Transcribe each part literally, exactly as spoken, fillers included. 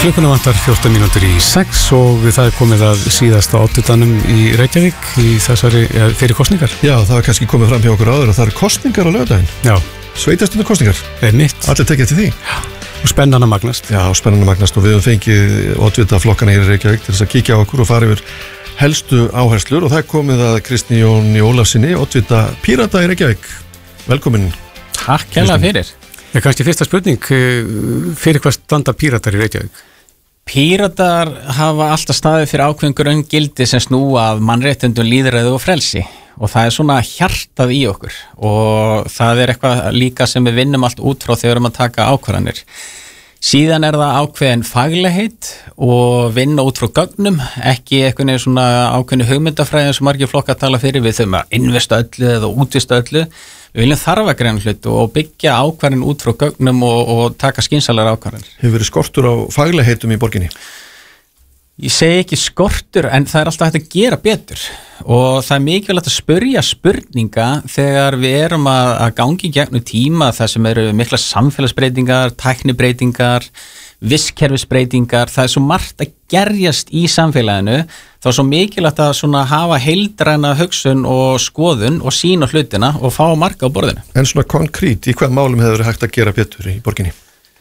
Klukkuna vantar fjórtán mínútur í sex og það er komið að síðasta oddutanum í Reykjavík í þessari ja, fyrir kosningar. Já, það er kannski komið fram hjá okkur áður og það eru kosningar á laugardaginn. Já. Sveitarstjórnar kosningar. Er mitt. Allir tekið til því. Já. Og spennana magnast. Já, spennana magnast og við höfum fengið oddvita flokkana hér í Reykjavík til þess að kíkja á okkur og fara yfir helstu áherslur og það er komið að Kristni Jóni Ólafsinni, oddvita Pírata í Reykjavík. Velkomin. Takk kærlega fyrir. Já, kannski fyrsta spurning, fyrir hvað standa Píratar í Reykjavík? Píratar hafa alltaf staðið fyrir ákveðin grunngildi sem snúa að mannréttindum, lýðræði og frelsi og það er svona hjartað í okkur og það er eitthvað líka sem við vinnum allt út frá þegar við erum að taka ákvarðanir. Síðan er það ákveðin faglegheit og vinna út frá gögnum, ekki eitthvað svona ákveðin hugmyndafræði sem margir flokkar tala fyrir, við þurfum að investa öllu eða útvista öllu. Við viljum þarfagreina hluti og byggja ákvarðin út frá gögnum og, og taka skynsamlegar ákvarðanir. Hefur verið skortur á faglegheitum í borginni? Ég segi ekki skortur en það er alltaf hægt að gera betur og það er mikilvægt að spyrja spurninga þegar við erum að, að gangi í gegnum tíma þar sem eru mikla samfélagsbreytingar, tæknibreytingar, vistkerfisbreytingar, það er svo margt að gerjast í samfélaginu, þá er svo mikilvægt að svona hafa heildræna hugsun og skoðun og sína hlutina og fá marka á borðinu. En svona konkrít, í hvað málum hefur hægt að gera betur í borginni?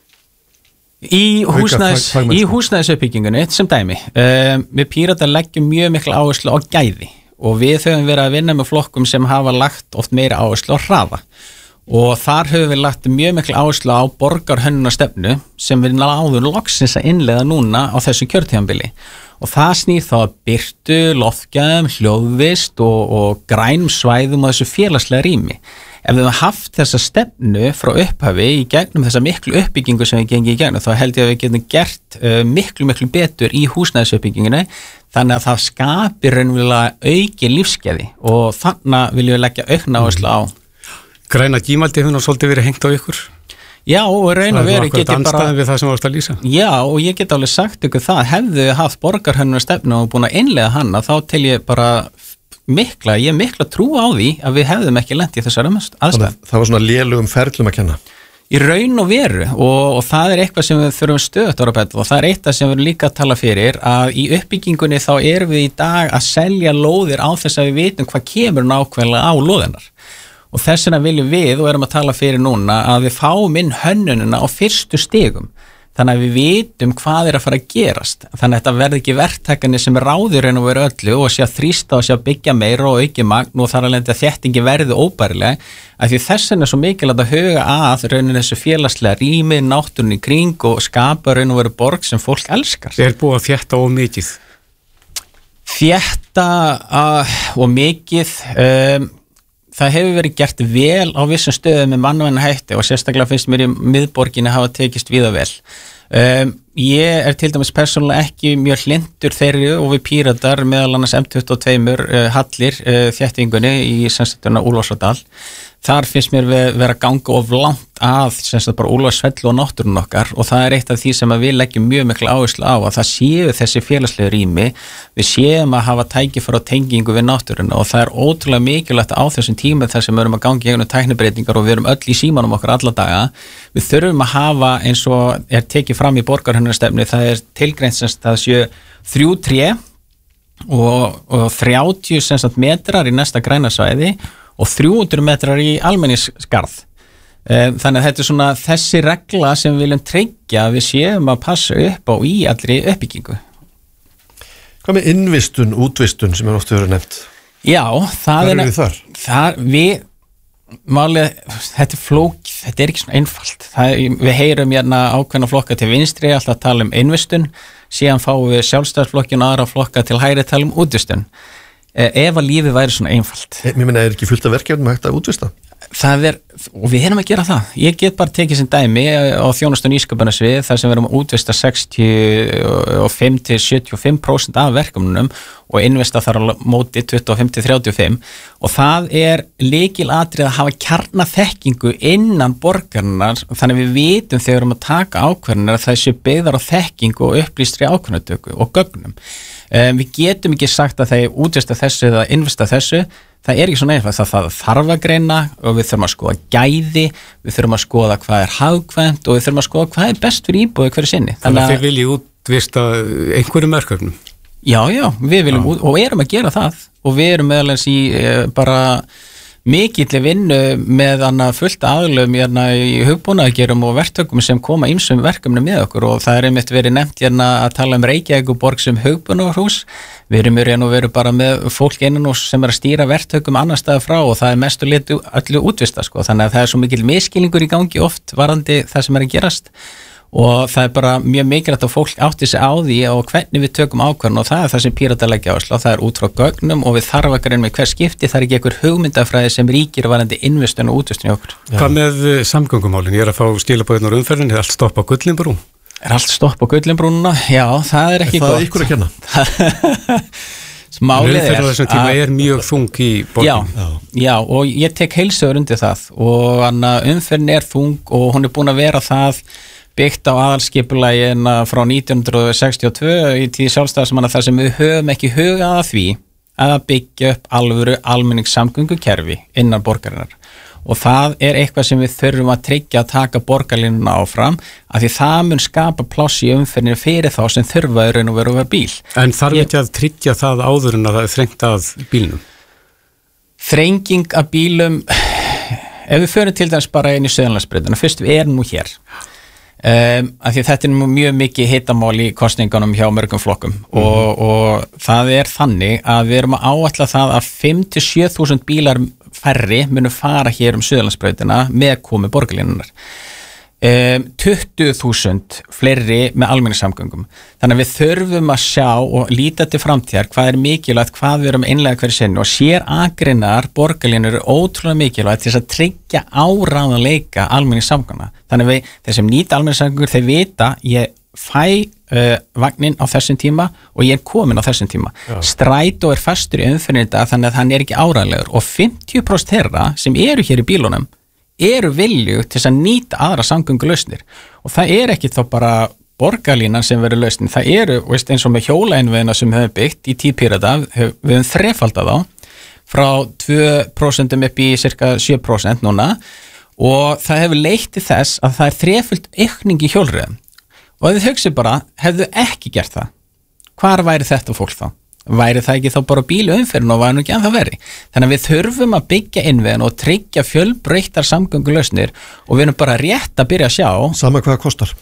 Í, húsnæðis, í húsnæðisuppbyggingunni sem dæmi, um, við Píratar leggjum mjög mikla áherslu á gæði og við höfum verið að vinna með flokkum sem hafa lagt oft meira áherslu á hraða og þar höfum við lagt mjög mikla áherslu á borgarhönnunarstefnu sem við náðum loksins að innleiða núna á þessu kjörtímabili og það snýr þá að birtu, loftgæðum, hljóðvist og, og grænum svæðum og þessu félagslega rými. Ef við hefum haft þessa stefnu frá upphafi í gegnum þessa miklu uppbyggingu sem við gengum í gegnum, þá held ég að við getum gert uh, miklu, miklu betur í húsnæðisuppbygginginu þannig að það skapir raunverulega aukin lífsgæði og þannig viljum við leggja aukna áherslu á. Græna gímaldi hefur nú svolítið verið hengt á ykkur? Já, og raun og veru get ég bara... við það sem varst að lýsa? Já, og ég get alveg sagt ykkur það, hefðu við haft borgarhönnunarstefnu og búin að innleiða hana, þá tel ég bara mikla, ég mikla trú á því að við hefðum ekki lent í þessari aðstæðum. Það var svona lélugum ferlum að kenna? Í raun og veru og, og það er eitthvað sem við þurfum stöðugt ára betur og það er eitthvað sem við erum líka að tala fyrir að í uppbyggingunni þá erum við í dag að selja lóðir á þess að við vitum hvað kemur nákvæmlega á lóðinar og þess vegna viljum við og erum að tala fyrir núna að við fáum inn hönnunina á fyrstu stigum þannig að við vitum hvað er að fara að gerast þannig að þetta verði ekki verktakarnir sem ráður raun og veru öllu og sé að þrýsta og sé að byggja meira og auki magn og þar að lenda þéttingi verði óbærileg af því þess vegna er svo mikilvægt að huga að raunin þessu félagslega rými, náttúrunni í kring og skapa raun og veru borg sem fólk elskar. Er búið að þétta of mikið? Þétta uh, og mikið um, það hefur verið gert vel á vissum stöðum með mannvæna hætti og sérstaklega finnst mér í miðborginni hafa tekist víða vel. Um, ég er til dæmis persónulega ekki mjög hlindur þeirri og við Píratar meðal annars M tuttugu og tvö uh, hallir uh, þéttingunni í samstættuna Úlfarsárdal. Þar finnst mér vera að ganga of langt að semst bara Úlfarsfelli og náttúrun okkar og það er eitt af því sem við leggjum mjög mikla áherslu á að það séu þessi félagslega rými, við séum að hafa tækifæri og tengingu við náttúruna og það er ótrúlega mikilvægt á þessum tíma þar sem við erum að ganga í gegnum tæknibreytingar og við erum öll í símanum okkar alla daga, við þurfum að hafa eins og er tekið fram í borgarhönnunarstefnu, það er tilgreint semst að séu þrjú tré og, og þrjátíu semst metrar í næsta græna svæði og þrjú hundruð metrar í almenningsgarð. Þannig að þetta er svona þessi regla sem við viljum tryggja að við séum að passa upp á í allri uppbyggingu. Hvað með innvistun, útvistun sem er ofta verið nefnt? Já, það er... Hvað er við þar? þar við, málið, þetta er flók, þetta er ekki svona einfalt. Það, við heyrum hérna ákveðna flokka til vinstri, alltaf að tala um innvistun, síðan fáum við sjálfstæðsflokkinn og aðra flokka til hægri tala um útvistun. Ef að lífið væri svona einfalt. Mér meina, er ekki fullt af verkefnum hægt að útvista? Það er, og við erum að gera það. Ég get bara tekið sem dæmi á þjónustu og nýsköpunarsvið þar sem við erum að útvista sextíu og fimm til sjötíu og fimm prósent af verkefnunum og investa þar á móti tuttugu og fimm til þrjátíu og fimm og það er lykilatriði að hafa kjarnaþekkingu innan borgarinnar þannig við vitum þegar við erum að taka ákvarðanir að það sé byggðar á þekkingu og upplýstri ákvarðanatöku og gögnum. Um, við getum ekki sagt að það er útvista þessu eða investa þessu, það er ekki svona eitthvað, það, það þarf að greina og við þurfum að skoða gæði, við þurfum að skoða hvað er hagkvæmt og við þurfum að skoða hvað er best fyrir íbúi hverju sinni. Þannig að þið viljið út útvista einhverjum verkefnum. Já, já, við viljum út, og erum að gera það og við erum meðalans í e, bara mikilli vinnu með annað fullt aðlum hérna, í hugbúnaðargerum og verktökum sem koma ýmsum verkefnum með okkur og það er einmitt verið nefnt hérna að tala um Reykjavíkurborg sem hugbúnaðarhús. Við erum hérna og verum bara með fólk innan og sem er að stýra verktökum annar staðar frá og það er mestu litu öllu útvista sko, þannig að það er svo mikil miskilningur í gangi oft varandi það sem er að gerast. Og það er bara mjög mikilvægt að fólk átti sig á því og hvernig við tökum ákvörðun og það er það sem Píratar leggja áherslu á, það er út frá gögnum og við þarf að greina með hver skipti, það er ekki einhver hugmyndafræði sem ríkir varandi investun og útvistun í okkur. Já. Hvað með Er allt stopp á Gullinbrúnna? Já, það er ekki er gott. Það er ykkur að kenna. Málið er þessum tíma er mjög þung í borgin. Já, já, og ég tek heilsögur undir það og umferðin er þung og hún er búin að vera það byggt á aðalskipulagin frá nítján hundruð sextíu og tvö í tíð sjálfstæðismanna þar sem við höfum ekki hugað að því að byggja upp alvöru almenningssamgöngukerfi innan borgarinnar og það er eitthvað sem við þurfum að tryggja að taka borgarlínuna áfram af því það mun skapa pláss í umferðinu fyrir þá sem þurfa í raun og veru að vera bíl. En þarf ekki að tryggja það áður en að það er þrengt að bílnum? Þrenging að bílum, ef við förum til dæmis bara inn í Suðurlandsbrautina, fyrst við erum nú hér Um, af því þetta er mjög mikið hitamál í kosningunum hjá mörgum flokkum mm-hmm. og, og það er þannig að við erum að áætla það að fimm til sjö þúsund bílar færri munu fara hér um Suðurlandsbrautina með komu borgarlínunnar um, tuttugu þúsund fleiri með almenningssamgöngum þannig að við þurfum að sjá og líta til framtíðar hvað er mikilvægt hvað við erum innlega hverju sinni og sér akreinar borgarlínur eru ótrúlega mikilvægt til þess að tryggja áráðanleika almenningssamgönguna. Þannig að við, þeir sem nýta almenningssamgöngur, þeir vita ég fæ uh, vagnin á þessum tíma og ég er komin á þessum tíma. Já. Strætó er fastur í umferðinni í dag þannig að hann er ekki áræðanlegur og fimmtíu prósent þeirra sem eru hér í bílunum eru vilju til þess að nýta aðra samgöngulausnir og það er ekki þá bara borgarlínan sem verður lausnin, það eru veist, eins og með hjólaeinvegina sem við höfum byggt í tíð Pírata, við höfum þrefaldað á frá tvö prósent upp í cirka sjö prósent núna og það hefur leitt til þess að það er þreföld aukning í hjólreiðum og ef þið hugsið bara, hefðu ekki gert það hvar væri þetta fólk þá? Væri það ekki þá bara bílu umferðin og væri nú ekki ennþá verri þannig að við þurfum að byggja innvegin og tryggja fjölbreyttar samgöngulausnir og við erum bara rétt að byrja að sjá Sama hvað kostar?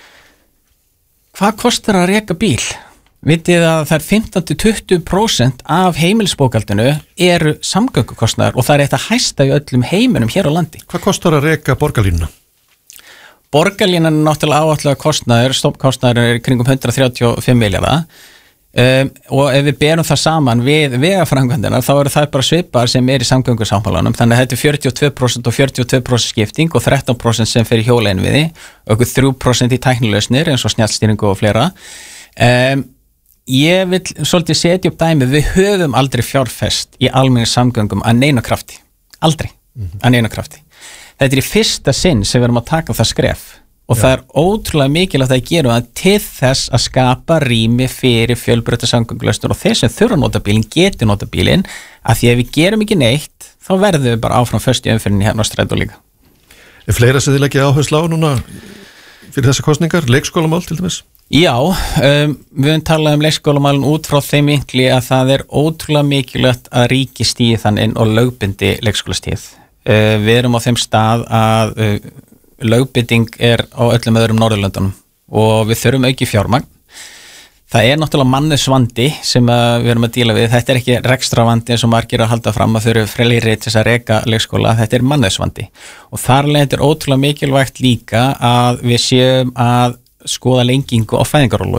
Hvað kostar að reka bíl? Vitið að það er fimmtán til tuttugu prósent af heimilisbókaldinu eru samgöngukostnaðar og það er eitt að hæsta í öllum heiminum hér á landi. Hvað kostar að reka borgarlínuna? Borgarlínan er náttúrulega áætlaður kostnaður, stoppkostnaður er kringum hundrað þrjátíu og fimm milljarða um, og ef við berum það saman við vegaframkvæmdina þá eru það bara svipar sem er í samgöngusáttmálanum þannig að þetta er fjörutíu og tvö prósent og fjörutíu og tvö prósent skipting og þrettán prósent sem fer í hjólaeinviði og okkur þrjú prósent í tæknilausnir eins og snjallstýringu og fleira. Um, Ég vil svolítið setja upp dæmi, við höfum aldrei fjárfest í almenningssamgöngum að neina krafti, aldrei mm-hmm. að neina krafti. Þetta er í fyrsta sinn sem við erum að taka það skref og Já. Það er ótrúlega mikilvægt að gera það til þess að skapa rými fyrir fjölbreytta samgöngulausnir og þeir sem þurfa að nota bílinn geti nota bílinn að því ef við gerum ekki neitt þá verðum við bara áfram föst í umferðinni hérna á Strætó líka. Er fleira sem þið leggja áherslu á núna fyrir þessa kosningar, leikskólamál til dæmis? Já, um, við höfum talað um leikskólamálinn út frá þeim vinkli að það er ótrúlega mikilvægt að ríki stíði þannig og lögbindi leikskólastíð. Uh, við erum á þeim stað að uh, lögbinding er á öllum öðrum Norðurlöndunum og við þurfum auki fjármagn. Það er náttúrulega mannesvandi sem við erum að díla við. Þetta er ekki rekstravandi eins og margir að halda fram að þau eru fleiri til þess að reka leikskóla. Þetta er mannesvandi og þar leið er ótrúlega mikilvægt líka að við séum að skoða lengingu á fæðingarorlofi.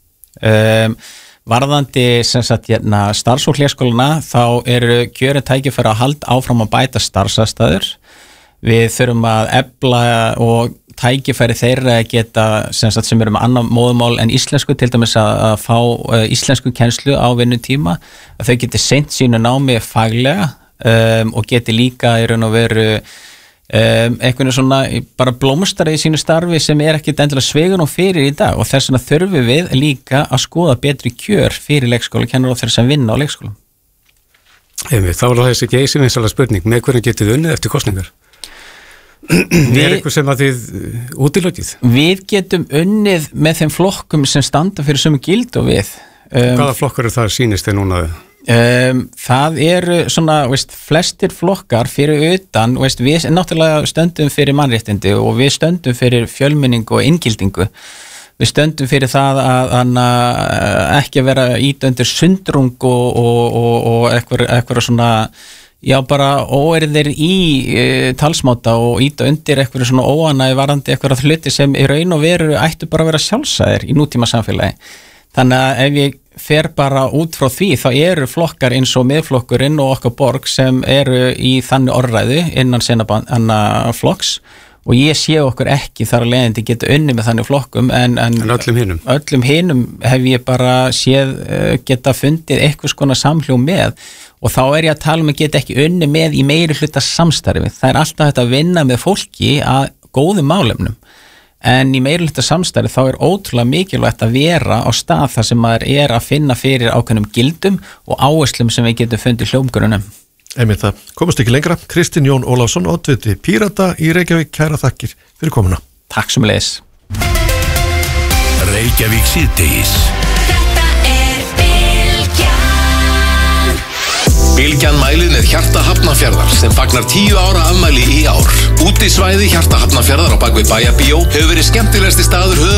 Um, varðandi sem sagt hérna starfsfólk leikskólana þá eru kjörin tækifæri að halda áfram að bæta starfsaðstæður. Við þurfum að efla og tækifæri þeirra að geta sem sagt sem eru með annan móðumál en íslensku til dæmis að, að fá uh, íslensku kennslu á vinnutíma að þau geti seint sínu námi faglega um, og geti líka í raun og veru Um, einhvern veginn svona bara blómstari í sínu starfi sem er ekkit endilega svegun og fyrir í dag og þess vegna þurfum við líka að skoða betri kjör fyrir leikskólakennarar og þeir sem vinna á leikskólum. Einmitt, þá er það þessi geysivinsæla spurning, með hvernig getið unnið eftir kosningar? Er eitthvað sem að þið útilökið? Við getum unnið með þeim flokkum sem standa fyrir sömu gild og við. Um, Hvaða flokkar er það sýnist þið núna? Um, það eru svona, veist, flestir flokkar fyrir utan, veist, við náttúrulega stöndum fyrir mannréttindi og við stöndum fyrir fjölmenningu og inngildingu. Við stöndum fyrir það að, að ekki að vera ídöndur sundrung og, og, og, og eitthvað, eitthvað svona já, bara óerðir í e, talsmáta og íta undir eitthvað svona óanægi varandi eitthvað hluti sem í raun og veru ættu bara að vera sjálfsæðir í nútíma samfélagi. Þannig að ef ég fer bara út frá því þá eru flokkar eins og miðflokkurinn og okkar borg sem eru í þannig orðræðu innan sinna flokks og ég sé okkur ekki þar að leiðandi geta unni með þannig flokkum en, en, en öllum hinum öllum hinum hef ég bara séð geta fundið eitthvað skona samhljó með og þá er ég að tala um að geta ekki unni með í meiri hluta samstarfi. Það er alltaf þetta að vinna með fólki að góðum málefnum en í meiri hluta samstarfi þá er ótrúlega mikilvægt að vera á stað þar sem maður er að finna fyrir ákveðnum gildum og áherslum sem við getum fundið hljómgrunum. Einmitt það, komast ekki lengra. Kristinn Jón Ólafsson, oddviti Pírata í Reykjavík, kæra þakkir fyrir komuna. Takk sem leis. Reykjavík síðdegis. Þetta er Bylgjan. Bylgjan mælir með Hjarta Hafnarfjarðar sem fagnar tíu ára afmæli í ár. Útisvæði Hjarta Hafnarfjarðar á bakvið Bæjarbíó hefur verið skemmtilegasti staður